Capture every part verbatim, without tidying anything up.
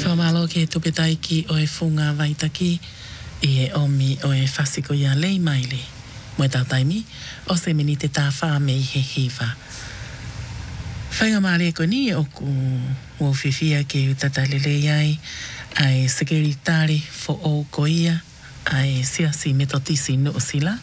Whamalo ke tupetai ki o e funga vaitaki i e omi o e whasiko ia lei maile. Mo e tautaimi, o se mini te tāwha me i he hiva. Whainga maare ko ni o ku o whiwhia ke utatalele iai ai sekeritari fo o ko ia ai siasi metotisi no sila.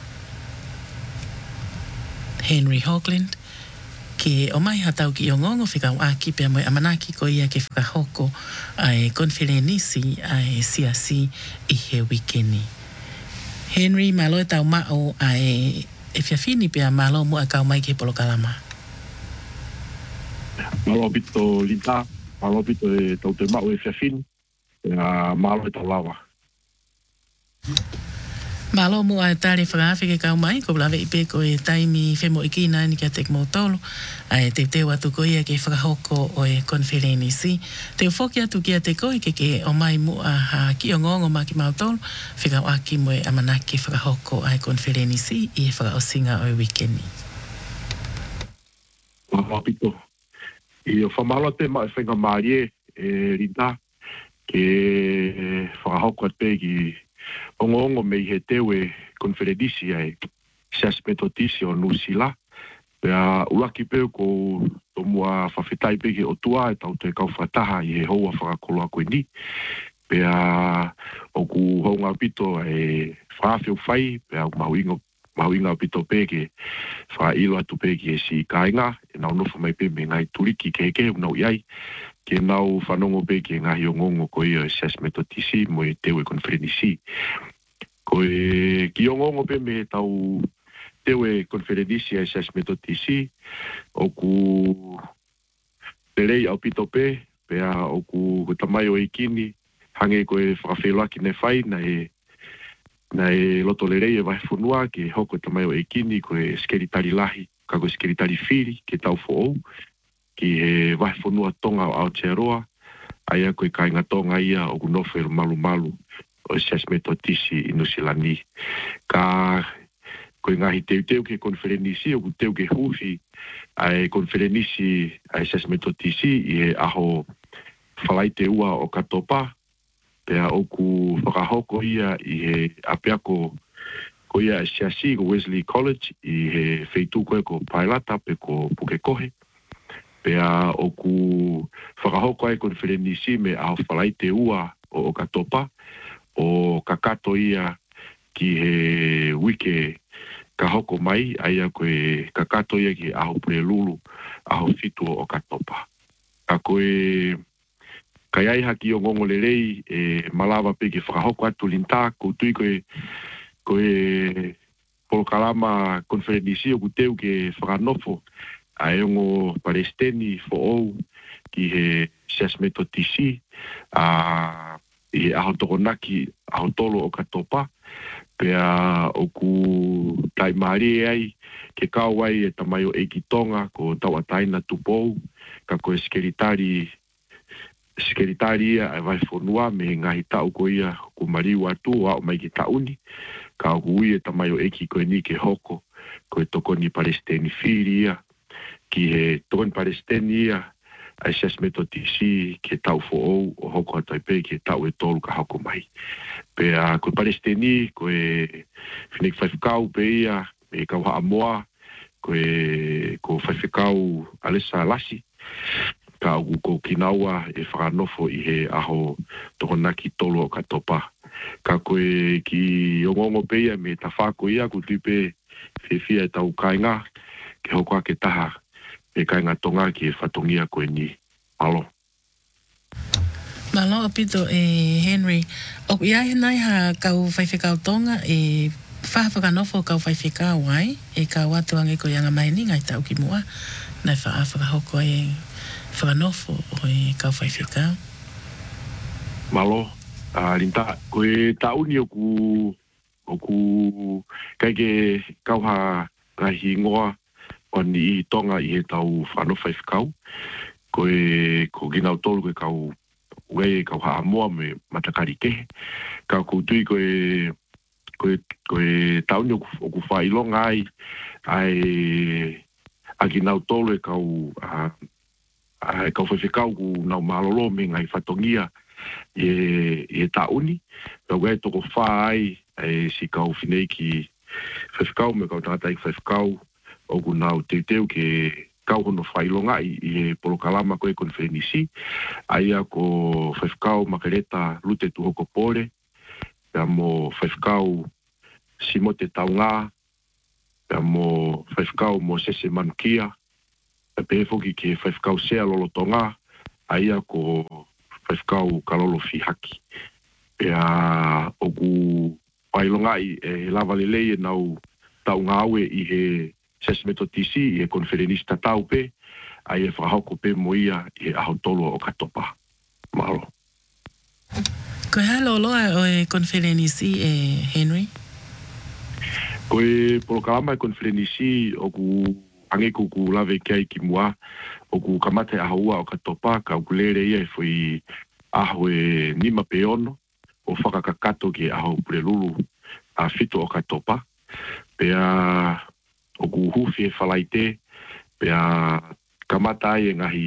Henry Hoagland ke o mai hatau ki o ngongo whikau aki pia moe amanaki ko ia ke whakahoko ai konferenisi ai siasi i he wikeni. Henry malo e tau mao ai e whiawhini pia malo mua kau mai ke polokalama. Malo bito linta, malo bito e tau te mao e whiawhini, malo e tau lawa. Malo mua e tari whakawhi ke kau mai, ko blawe i pe ko e taimi whemo i kina ni kia tek mautolo, ai te te watu ko ia ke whakahoko o e konferenisi. Te ufoki atu kia te koe ke ke o mai mua ha ki o ngongo ma ki mautolo, whikau aki mo e amanaki whakahoko ai konferenisi i e whakaosinga o e wikeni. Malo bito. I o whamalo te ma e whenga maarie e rinta ke whakahoko at pe ki ongo ongo me he tewe konferenisi ai sias metotisi o nusila pea ulaki peo ko to mua whawhetai peke o tua e tau te kau whataha i he hoa whakakoloa koe ni pea o ku honga pito e whawhewh whai pea mahuinga mahuinga pito peke whailo atu peke e si kainga e nau nofa mai pe me ngai turiki ke ke nau iai ke nau whanongo peke ngahi o ngongo ko ia sias metotisi mo e tewe konferenisi. Ko e ki o ngongo pe me tau tewe konferenisi e sias metotisi o ku perei au pito pe pea o ku tamai o ikini hange ko e whakawheloaki ne whai na e na e loto lerei e waifunua ke hoko tamai o ikini ko e skeritari lahi ka ko skeritari whiri ke tau fo'ou ki he waifunua tonga o Aotearoa aia ko e kainga tonga ia o kunofo e malu malu o sias metotisi i Nusilani. Ka koe ngahi teu teu ke konferenisi o ku teu ke hufi ai konferenisi ai sias metotisi i e aho whalai te ua o katopa pea o ku whakahoko ia i he apeako ko ia siasi ko Wesley College i he wheitu koe ko Pailata pe ko Pukekohe pea o ku whakahoko ai konferenisi me aho whalai te ua o o katopa o kakato ia ki he wike ka hoko mai aia koe kakato ia ki aho prelulu aho fitu o katopa. Ka koe kai ai haki o ngongo lerei e malawa pe ki whakahoko atu linta koutui koe koe polokalama konferenisi o kuteu ke whakanofo a eongo Palestini fo ou ki he sias metotisi a i aho tokonaki aho tolo o katopa pea o ku taimari ai ke kau ai e tamai o Eikitonga ko tawataina tupou ka koe skeritari skeritari ia ai vai fonua me ngahi tau ko ia ku mariu atu a o mai ki tauni ka o ui e tamai o Eiki koe ni ke hoko koe tokoni Palestini whiri ia ki he tokoni Palestini ia ai sias metotisi ke tau fo'ou o hoko atai pe ke tau e tolu ka hoko mai. Pea koe Palestini, koe whinik whaiwhikau pe ia, me kau haa moa, koe ko whaiwhikau alesa lasi, ka au ko kinaua e whakanofo i he aho tokonaki tolu o katopa. Ka koe ki ongongo pe ia me ta whako ia, ko tuipe whiwhia e tau kainga, ke hoko ake taha, e kainga tonga ki e whatongia koe ni. Malo. Malo apito e Henry. O iai nai ha kau whaiwhikau tonga e whawhakanofo kau whaiwhikau ai e kau atu ange ko ianga mai ni ngai tau ki mua nai whaafakahoko e whakanofo o e kau whaiwhikau. Malo. Uh, rinta, koe tauni o ku o ku kai ke kau ha kahi ngoa o ni i tonga i he tau whanofo whaiwhikau. Koe ko ginau tolu koe kau wei kau haa moa me matakari kehe. Kau koutui koe koe koe tauni o ku whailonga ai ai a ginau tolu e kau uh, ai kau whewhikau ku nau malolo me ngai whatongia e, e tauni. Kau gai toko whai e si kau whinei ki whewhikau me kau tātai whewhikau o ku nau teu teu ke kau hono whailonga i e polokalama koe konferenisi. Aia ko whewhikau makareta lute tu hoko pore. Pea mo whewhikau simo te taunga. Pea mo whewhikau mo sese manukia. Pea pefoki ke whewhikau sea lolotonga. Aia ko whewhikau kalolo fihaki. Pea oku whailongai e lava lelei e nau taunga aue i he sese metotisi i e konferenista tau pe. Ai e whahoko pe mo ia i e ahotolo o katopa. Mahalo. Koe halo loa o e konferenisi e Henry? Koe polokalama e konferenisi o ku angeku ku lave kia ki mua o ku kamate ahaua o katopa ka ukulere ia e fui aho e nima peono o whakakakato ki aho purelulu a fito o katopa pea o ku hufi e whalaite pea kamata ai e ngahi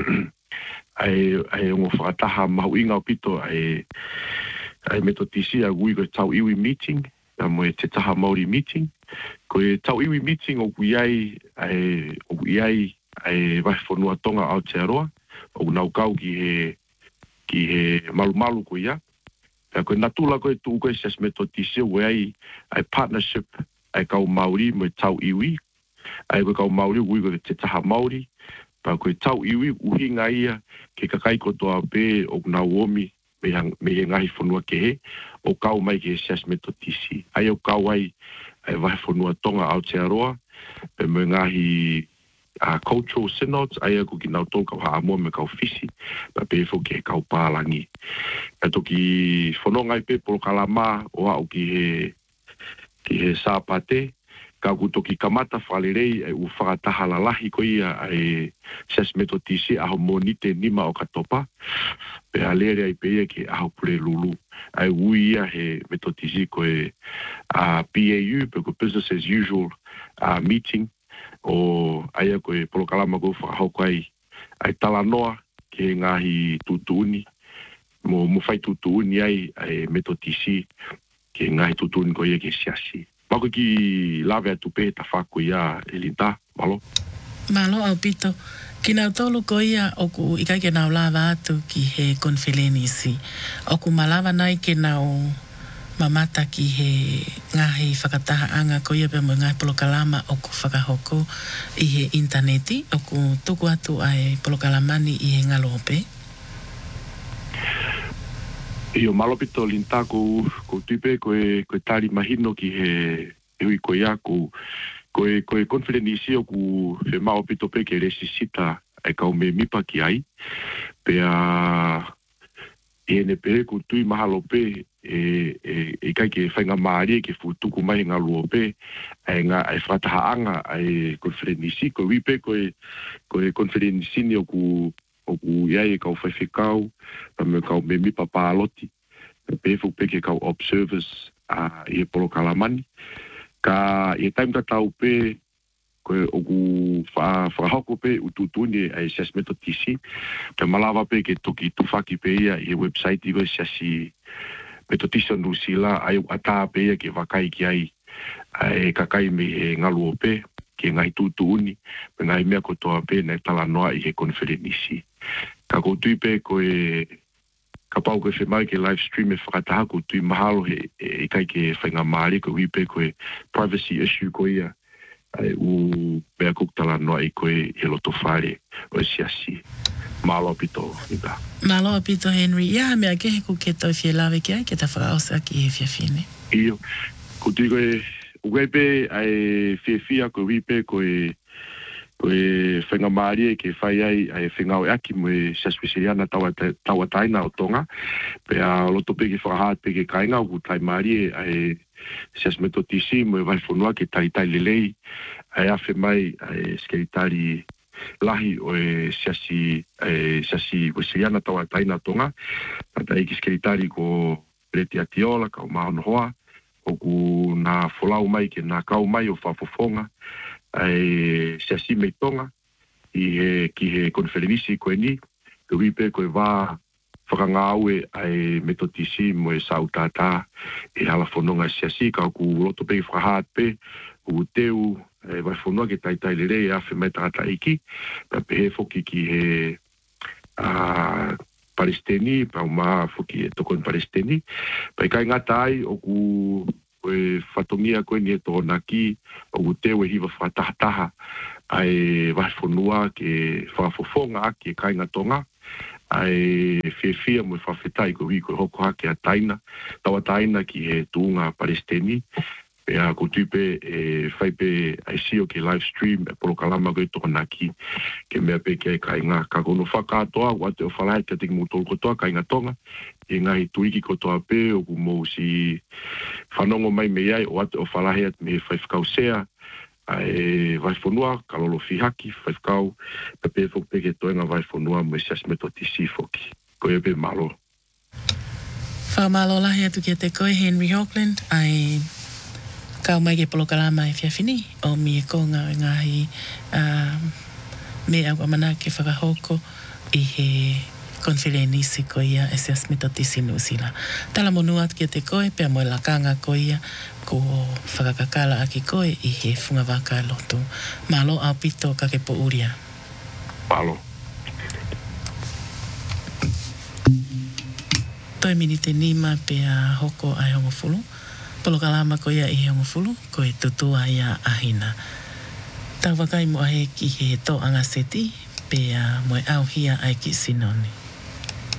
ai ai ngo whakataha mahu inga o pito ai ai metotisi a gui ko tau iwi meeting a mo e te taha Māori meeting ko e tau iwi meeting o kuiai ai o kuiai ai vai whanua tonga Aotearoa o nau kau ki he ki he malu malu ko ia a ko natula ko e tu ko ses metotisi o ai ai partnership ai kau Māori mo tau iwi ai ko kau Māori gui ko te taha Māori pa ko tau iwi uhinga ia ke kakai ko toa pe o na womi me hang me ngai fonua ke he o kau mai ke ses metotisi ai o kau ai ai vai fonua tonga Aotearoa pe me ngai a cultural synods ai ko ki nau toka ha mo me kau fisi pa pe fo ke kau palangi pa to ki fono ngai pe por kalama o au ki he ki he sapate ka kutoki kamata whalerei e u whakataha lalahi ko ia e ses metotisi aho monite nima o katopa pe a lere ai pe ia ke aho pure lulu ai ui ia he metotisi ko e a P A U pe ko business as usual a meeting o aia ko e polokalama ko whakahoko ai ai talanoa ke ngahi tutuuni mo mo whai tutuuni ai ai metotisi ke ngahi tutuuni ko ia ke siasi. Mako ki lave atu pe ta whako ia e linta, malo? Malo au pito. Ki nau tolu ko ia oku ikai ke nau lava atu ki he konferenisi. Oku malawa nai ke nau mamata ki he ngahi whakataha anga ko ia pe mo ngai polokalama oku whakahoko i he interneti. Oku tuku atu ai polokalamani i he ngalope. Io malo pito linta ko ko tipe ko e ko tari mahino ki he hui ko ia ko ko e ko e konferenisi o ku fe mau pito pe ke resisita e ka me mipa ki ai pe a e ne pe ko tui mahalo pe e e e kai ke fainga maari ke futu ku mai nga luo pe e nga e fata anga e konferenisi ko wi pe ko e ko e konferenisi ni o ku o ku ia e kau whaiwhikau, pa me kau me mi papa aloti, pe fu pe ke kau observers a i e polo kalamani. Ka i e taim tatau pe, ko o ku whahoko pe ututuni a i ses metotisi, pe malawa pe ke toki tufaki pe ia i e website i go siasi metotisi on Rusila, ai ata pe ia ke wakai ki ai, ai kakai me e ngaluo pe, ke ngai tutuuni, pe ngai mea kotoa pe na tala noa i he konferenisi. Ka koutui pe ko e ka pau ko e whemai ke live stream e whakataha koutui mahalo he e kai ke whainga maari ko hui pe ko e privacy issue ko ia ai u mea kuktala noa i ko e he loto whare o e siasi. Malo pito, nika. Malo pito, Henry. Ia mea ke he kuketo e whielawe ki ai ke ta whakaosa ki he whiawhine. Iyo. Koutui ko e ugai pe ai whiawhia ko hui pe ko e ko e whainga maari e ke whai ai ai whaingau e aki mo e siaswisiriana tawa taina o tonga pe a loto pe ke whakahat pe ke kainga o tai maari e ai siasmetotisi mo e vai whanua ke tai tai lelei ai awhi mai ai skeritari lahi o e siasi e siasi wisiriana tawa taina o tonga tata e ki skeritari ko Reti Atiola ka o mahono hoa o ku na folau mai ke na kau mai o whafofonga ai siasi mei tonga i he, ki he konferenisi koe ni, ke wipe koe wā whakangāue ai metotisi mo e sau tātā e hala whanonga siasi, ka ku loto pe whakahat pe, u teu e vai whanua ke taitai lere e awhi mai tātā iki, pa pe he foki ki he uh, Palestini, pa uma foki e tokon Palestini, pa i kai ngata ai o ku e whatongia koe ni e tōna ki o ku teu e hiwa whataha ai vai whanua ke whafofonga ki e kai ngatonga, ai whiawhia mo e whawhetai ko hui koe hoko hake a taina, tawa taina ki he tūnga Palestini, pe a ko tupe e whaipe ai sio ke live stream e polo kalama koe tōna ki, ke mea pe ke kai ngā ka kono whakatoa, wate o whalai te tiki mo tōru kotoa, kai ngatonga, e ngahi tuiki kotoa pe, o ku mou si whanongo mai me iai, o wate o whalai at me whaifkau sea, ai vai fonua kalolo fihaki whaifkau pe pe fok pe ke toenga vai fonua mo sias meto tisi foki ko e pe malo Whamalo lahi atu ki te koe Henry Auckland ai kau mai ke polokalama e whiawhini o mi e konga o ngahi uh, me au amana ke whakahoko i he konferenisi ko ia e sias meto tisi nusila tala monua atu ki te koe pe mo la kanga ko ia ko whakakakala aki koe i he whunga waka loto. Malo au pito ka ke po uria. Malo. Toi minite nima pe a hoko ai hongofulu. Polo kalama ko ia i hongofulu, ko e tutua ia ahina. Tau wakai mo ahe ki he to anga seti, pe a mo e au hia ai ki sinoni.